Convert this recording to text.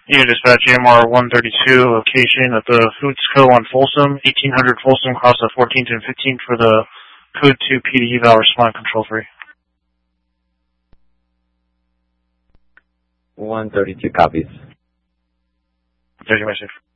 Unit Dispatch, AMR 132, location at the Footsco on Folsom, 1800 Folsom, cross the 14th and 15th for the Code 2 PD eval, respond control 3. 132 copies. Thank you, my safe.